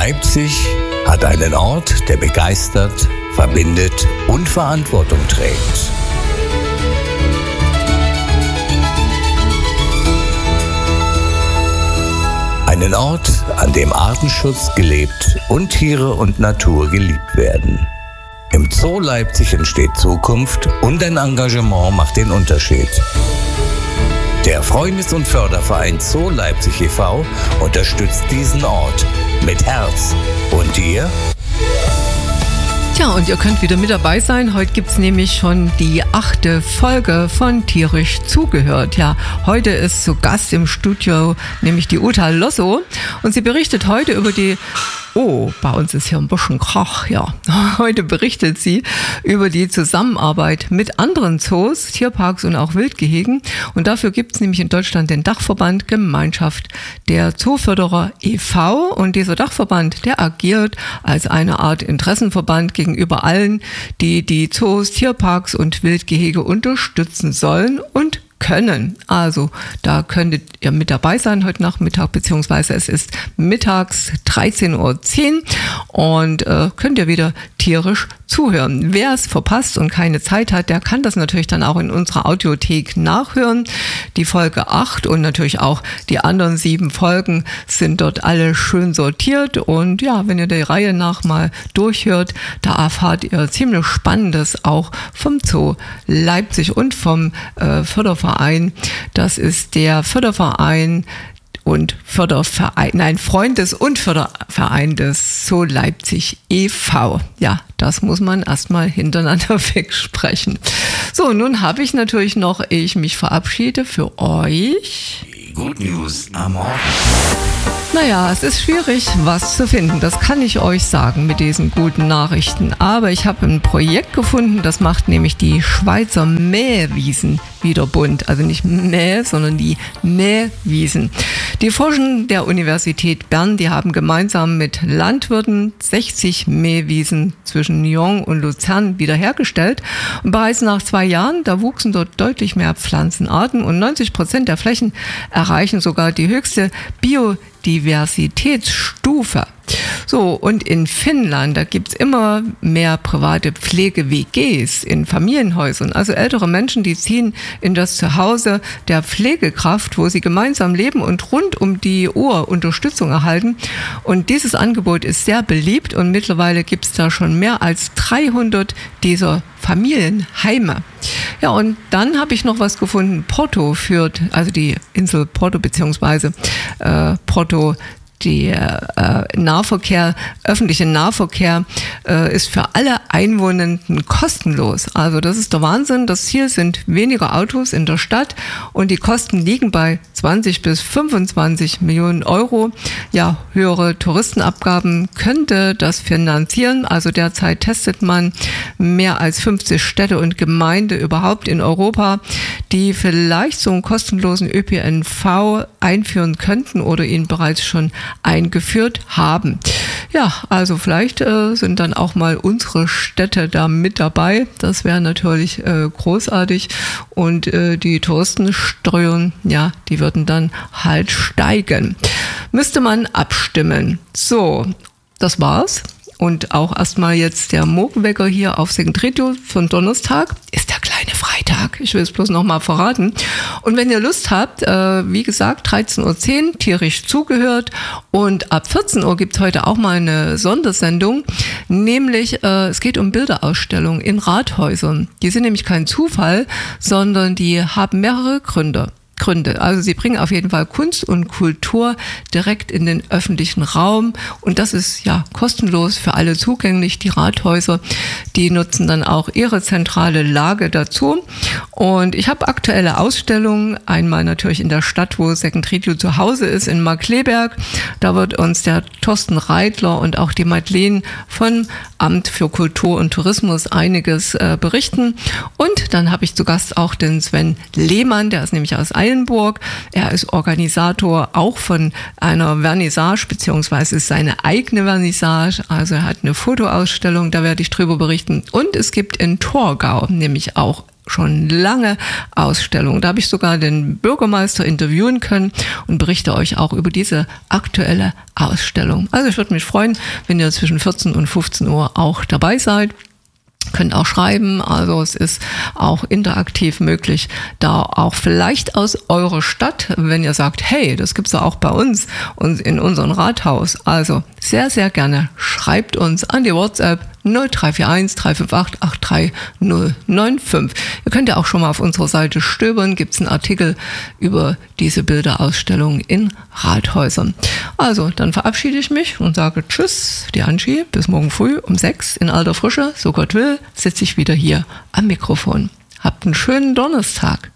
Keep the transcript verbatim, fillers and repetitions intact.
Leipzig hat einen Ort, der begeistert, verbindet und Verantwortung trägt. Einen Ort, an dem Artenschutz gelebt und Tiere und Natur geliebt werden. Im Zoo Leipzig entsteht Zukunft und ein Engagement macht den Unterschied. Der Freundes- und Förderverein Zoo Leipzig e V unterstützt diesen Ort mit Herz. Und ihr? Tja, und ihr könnt wieder mit dabei sein. Heute gibt es nämlich schon die achte Folge von Tierisch zugehört. Ja, heute ist zu Gast im Studio nämlich die Uta Losso und sie berichtet heute über die... Oh, bei uns ist hier ein bisschen Krach, ja. Heute berichtet sie über die Zusammenarbeit mit anderen Zoos, Tierparks und auch Wildgehegen. Und dafür gibt es nämlich in Deutschland den Dachverband Gemeinschaft der Zooförderer e V. Und dieser Dachverband, der agiert als eine Art Interessenverband gegenüber allen, die die Zoos, Tierparks und Wildgehege unterstützen sollen und können. Also da könntet ihr mit dabei sein heute Nachmittag, beziehungsweise es ist mittags dreizehn Uhr zehn und äh, könnt ihr wieder tierisch zuhören. Wer es verpasst und keine Zeit hat, der kann das natürlich dann auch in unserer Audiothek nachhören. Die Folge acht und natürlich auch die anderen sieben Folgen sind dort alle schön sortiert und ja, wenn ihr die Reihe nach mal durchhört, da erfahrt ihr ziemlich Spannendes auch vom Zoo Leipzig und vom äh, Förderverein. Das ist der Förderverein und Förderverein, nein, Freundes- und Förderverein des Zoo Leipzig e V. Ja, das muss man erstmal hintereinander wegsprechen. So, nun habe ich natürlich noch, ehe ich mich verabschiede, für euch Good News am Morgen. Naja, es ist schwierig, was zu finden. Das kann ich euch sagen mit diesen guten Nachrichten. Aber ich habe ein Projekt gefunden, das macht nämlich die Schweizer Mähwiesen wieder bunt. Also nicht Mäh, sondern die Mähwiesen. Die Forschenden der Universität Bern, die haben gemeinsam mit Landwirten sechzig Mähwiesen zwischen Nyon und Luzern wiederhergestellt. Und bereits nach zwei Jahren, da wuchsen dort deutlich mehr Pflanzenarten und neunzig Prozent der Flächen erreichen sogar die höchste Biodiversitätsstufe. So, und in Finnland, da gibt's immer mehr private Pflege-W Gs in Familienhäusern. Also ältere Menschen, die ziehen in das Zuhause der Pflegekraft, wo sie gemeinsam leben und rund um die Uhr Unterstützung erhalten. Und dieses Angebot ist sehr beliebt und mittlerweile gibt's da schon mehr als dreihundert dieser Familienheime. Ja, und dann habe ich noch was gefunden. Porto führt, also die Insel Porto beziehungsweise äh, Porto, Die äh, Nahverkehr, öffentliche Nahverkehr äh, ist für alle Einwohnenden kostenlos. Also das ist der Wahnsinn. Das Ziel sind weniger Autos in der Stadt und die Kosten liegen bei zwanzig bis fünfundzwanzig Millionen Euro. Ja, höhere Touristenabgaben könnte das finanzieren. Also derzeit testet man mehr als fünfzig Städte und Gemeinden überhaupt in Europa, die vielleicht so einen kostenlosen Ö P N V einführen könnten oder ihn bereits schon eingeführt haben. Ja, also vielleicht äh, sind dann auch mal unsere Städte da mit dabei. Das wäre natürlich äh, großartig. Und äh, die Touristensteuern, ja, die würden dann halt steigen. Müsste man abstimmen. So, das war's. Und auch erstmal jetzt der Morgenwecker hier auf Second Radio von Donnerstag ist der kleine Freitag. Ich will es bloß nochmal verraten. Und wenn ihr Lust habt, äh, wie gesagt, dreizehn Uhr zehn, tierisch zugehört. Und ab vierzehn Uhr gibt es heute auch mal eine Sondersendung. Nämlich, äh, es geht um Bilderausstellungen in Rathäusern. Die sind nämlich kein Zufall, sondern die haben mehrere Gründe. Gründe. Also sie bringen auf jeden Fall Kunst und Kultur direkt in den öffentlichen Raum und das ist ja kostenlos für alle zugänglich. Die Rathäuser, die nutzen dann auch ihre zentrale Lage dazu und ich habe aktuelle Ausstellungen, einmal natürlich in der Stadt, wo Second Radio zu Hause ist, in Markkleeberg. Da wird uns der Thorsten Reitler und auch die Madeleine von Amt für Kultur und Tourismus einiges äh, berichten und dann habe ich zu Gast auch den Sven Lehmann, der ist nämlich aus Eilenburg. Er ist Organisator auch von einer Vernissage, beziehungsweise seine eigene Vernissage. Also er hat eine Fotoausstellung, da werde ich drüber berichten. Und es gibt in Torgau nämlich auch schon lange Ausstellung. Da habe ich sogar den Bürgermeister interviewen können und berichte euch auch über diese aktuelle Ausstellung. Also ich würde mich freuen, wenn ihr zwischen vierzehn und fünfzehn Uhr auch dabei seid. Könnt auch schreiben, also es ist auch interaktiv möglich, da auch vielleicht aus eurer Stadt, wenn ihr sagt, hey, das gibt's ja auch bei uns und in unserem Rathaus. Also sehr, sehr gerne schreibt uns an die WhatsApp null drei vier eins drei fünf acht acht drei null neun fünf. Ihr könnt ja auch schon mal auf unserer Seite stöbern, gibt's einen Artikel über diese Bilderausstellung in Rathäusern. Also, dann verabschiede ich mich und sage Tschüss, die Angie, bis morgen früh um sechs in alter Frische, so Gott will, sitze ich wieder hier am Mikrofon. Habt einen schönen Donnerstag.